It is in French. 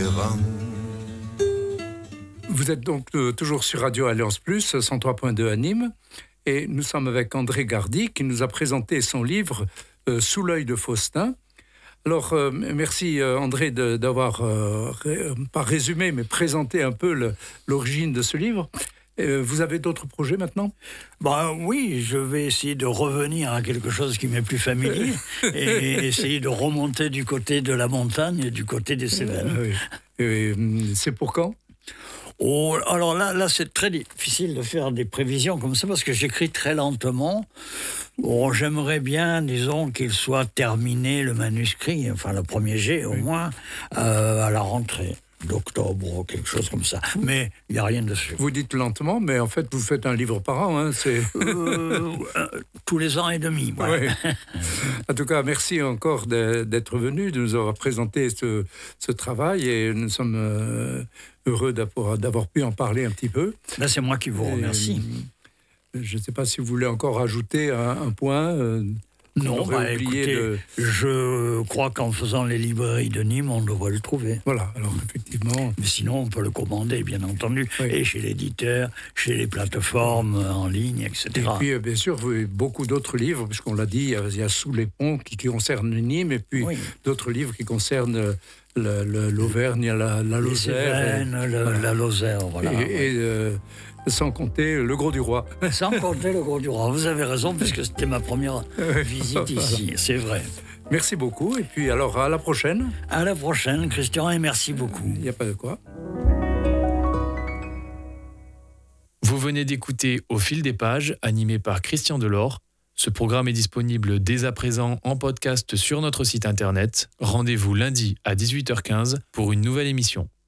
grann. Vous êtes donc toujours sur Radio Alliance Plus, 103.2 à Nîmes, et nous sommes avec André Gardy qui nous a présenté son livre Sous l'œil de Faustin. Alors, merci André d'avoir, pas résumé, mais présenté un peu l'origine de ce livre. Vous avez d'autres projets maintenant ? Oui, je vais essayer de revenir à quelque chose qui m'est plus familier et essayer de remonter du côté de la montagne et du côté des Cévennes. C'est pour quand ? Alors là, c'est très difficile de faire des prévisions comme ça parce que j'écris très lentement. J'aimerais bien, disons, qu'il soit terminé le manuscrit, enfin le premier jet au moins, à la rentrée d'octobre ou quelque chose comme ça. Mais il n'y a rien dessus. Vous dites lentement, mais en fait, vous faites un livre par an. Hein, tous les ans et demi. Voilà. Oui. En tout cas, merci encore d'être venu, de nous avoir présenté ce travail et nous sommes heureux d'avoir pu en parler un petit peu. C'est moi qui vous remercie. Je ne sais pas si vous voulez encore ajouter un point. Non, écoutez, je crois qu'en faisant les librairies de Nîmes, on devrait le trouver. Voilà, alors effectivement... Mais sinon, on peut le commander, bien entendu, et chez l'éditeur, chez les plateformes en ligne, etc. Et puis, bien sûr, beaucoup d'autres livres, puisqu'on l'a dit, il y a Sous les ponts qui concerne Nîmes, et puis d'autres livres qui concernent l'Auvergne, la Lozère. La Lozère, voilà. Sans compter le Gros du Roi. Sans compter le Gros du Roi. Vous avez raison, puisque c'était ma première visite ici, c'est vrai. Merci beaucoup, et puis alors à la prochaine. À la prochaine, Christian, et merci beaucoup. Il n'y a pas de quoi. Vous venez d'écouter Au fil des pages, animé par Christian Delors. Ce programme est disponible dès à présent en podcast sur notre site internet. Rendez-vous lundi à 18h15 pour une nouvelle émission.